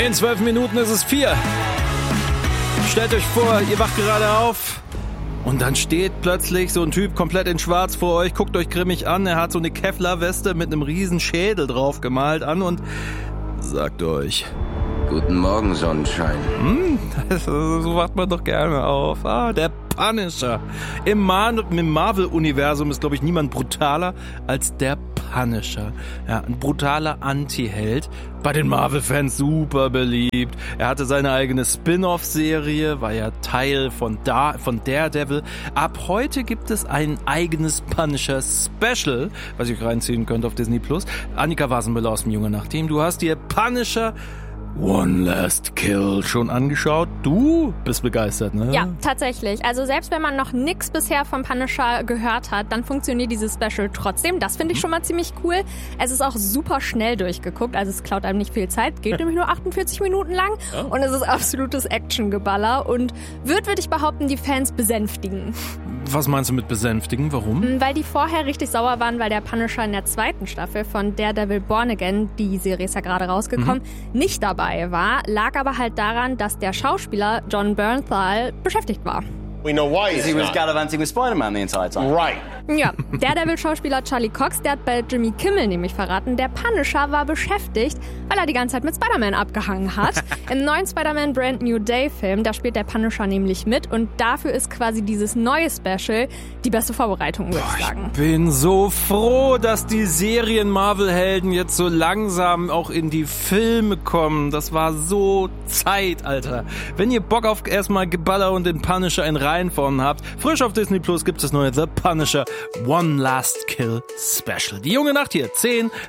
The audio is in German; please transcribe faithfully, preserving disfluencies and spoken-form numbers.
In zwölf Minuten ist es vier. Stellt euch vor, ihr wacht gerade auf und dann steht plötzlich so ein Typ komplett in schwarz vor euch, guckt euch grimmig an, er hat so eine Kevlar-Weste mit einem riesen Schädel drauf gemalt an und sagt euch: Guten Morgen, Sonnenschein. Hm, das, so wacht man doch gerne auf. Ah, der Punisher. Im, Mar- im Marvel-Universum ist, glaube ich, niemand brutaler als der Punisher. Ja, ein brutaler Anti-Held. Bei den Marvel-Fans super beliebt. Er hatte seine eigene Spin-off-Serie, war ja Teil von, da- von Daredevil. Ab heute gibt es ein eigenes Punisher-Special, was ihr euch reinziehen könnt auf Disney Plus. Annika Wasenmüller aus dem Junge Nachteam. Du hast dir Punisher One Last Kill schon angeschaut? Du bist begeistert, ne? Ja, tatsächlich. Also selbst wenn man noch nix bisher vom Punisher gehört hat, dann funktioniert dieses Special trotzdem. Das finde ich schon mal ziemlich cool. Es ist auch super schnell durchgeguckt, also es klaut einem nicht viel Zeit. Geht nämlich nur achtundvierzig Minuten lang oh. und es ist absolutes Actiongeballer und wird, würde ich behaupten, die Fans besänftigen. Was meinst du mit besänftigen? Warum? Weil die vorher richtig sauer waren, weil der Punisher in der zweiten Staffel von Daredevil Born Again, die Serie ist ja gerade rausgekommen, mhm. nicht dabei war, lag aber halt daran, dass der Schauspieler Jon Bernthal beschäftigt war. We know why he's he was not. gallivanting with Spider-Man the entire time. Right. Ja, Daredevil-Schauspieler Charlie Cox, der hat bei Jimmy Kimmel nämlich verraten, der Punisher war beschäftigt, weil er die ganze Zeit mit Spider-Man abgehangen hat. Im neuen Spider-Man Brand New Day-Film, da spielt der Punisher nämlich mit und dafür ist quasi dieses neue Special die beste Vorbereitung, würde ich sagen. Ich bin so froh, dass die Serien-Marvel-Helden jetzt so langsam auch in die Filme kommen. Das war so Zeit, Alter. Wenn ihr Bock auf erstmal Geballer und den Punisher in Reihenform habt, frisch auf Disney Plus gibt es das neue The Punisher One Last Kill Special. Die junge Nacht hier, zehn